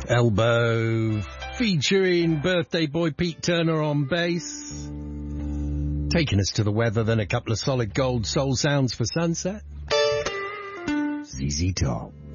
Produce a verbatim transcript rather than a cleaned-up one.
Elbow, featuring birthday boy Pete Turner on bass. Taking us to the weather, then a couple of solid gold soul sounds for sunset. Z Z Top.